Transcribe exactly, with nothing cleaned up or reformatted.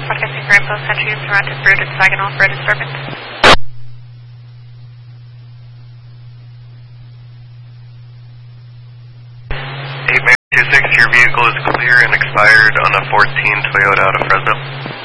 Broadcasting for Info Century and surrounded Brood and Saginaw for a disturbance. eight Mary two six, your vehicle is clear and expired on a fourteen Toyota out of Fresno.